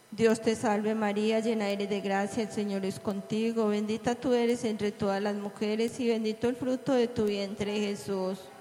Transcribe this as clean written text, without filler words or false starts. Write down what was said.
Dios te salve María, llena eres de gracia, el Señor es contigo, bendita tú eres entre todas las mujeres y bendito el fruto de tu vientre Jesús.